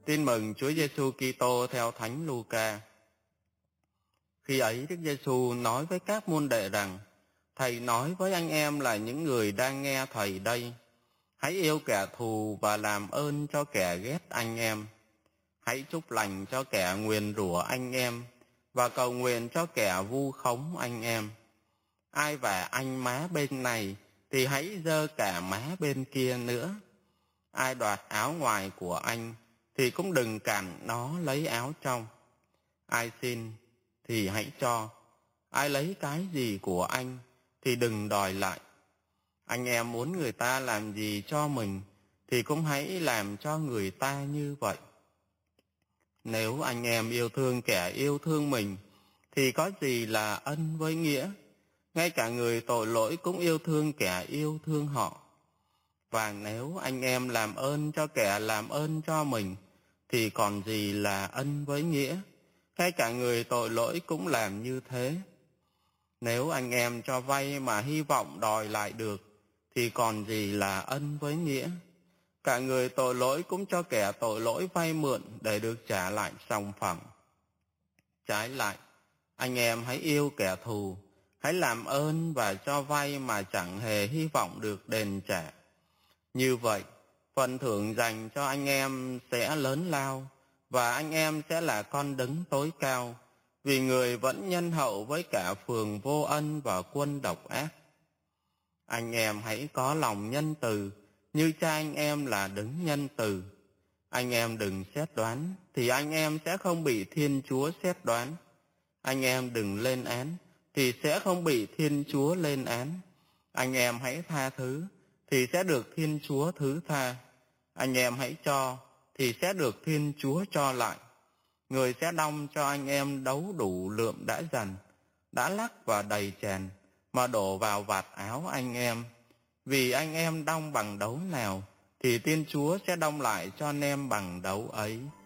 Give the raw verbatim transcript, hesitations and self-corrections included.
Tin mừng Chúa Giêsu Kitô theo Thánh Luca. Khi ấy Đức Giêsu nói với các môn đệ rằng: Thầy nói với anh em là những người đang nghe Thầy đây. Hãy yêu kẻ thù và làm ơn cho kẻ ghét anh em. Hãy chúc lành cho kẻ nguyền rủa anh em và cầu nguyện cho kẻ vu khống anh em. Ai vả anh má bên này thì hãy giơ cả má bên kia nữa. Ai đoạt áo ngoài của anh thì cũng đừng cản nó lấy áo trong. Ai xin thì hãy cho. Ai lấy cái gì của anh thì đừng đòi lại. Anh em muốn người ta làm gì cho mình thì cũng hãy làm cho người ta như vậy. Nếu anh em yêu thương kẻ yêu thương mình thì có gì là ân với nghĩa? Ngay cả người tội lỗi cũng yêu thương kẻ yêu thương họ. Và nếu anh em làm ơn cho kẻ làm ơn cho mình thì còn gì là ân với nghĩa? Ngay cả người tội lỗi cũng làm như thế. Nếu anh em cho vay mà hy vọng đòi lại được thì còn gì là ân với nghĩa? Cả người tội lỗi cũng cho kẻ tội lỗi vay mượn để được trả lại sòng phẳng. Trái lại, anh em hãy yêu kẻ thù, hãy làm ơn và cho vay mà chẳng hề hy vọng được đền trả. Như vậy, phần thưởng dành cho anh em sẽ lớn lao, và anh em sẽ là con đấng tối cao, vì người vẫn nhân hậu với cả phường vô ân và quân độc ác. Anh em hãy có lòng nhân từ, như cha anh em là đấng nhân từ. Anh em đừng xét đoán, thì anh em sẽ không bị Thiên Chúa xét đoán. Anh em đừng lên án, thì sẽ không bị Thiên Chúa lên án. Anh em hãy tha thứ, thì sẽ được Thiên Chúa thứ tha. Anh em hãy cho, thì sẽ được Thiên Chúa cho lại. Người sẽ đong cho anh em đấu đủ lượm đã dần, đã lắc và đầy tràn, mà đổ vào vạt áo anh em. Vì anh em đong bằng đấu nào, thì Thiên Chúa sẽ đong lại cho anh em bằng đấu ấy.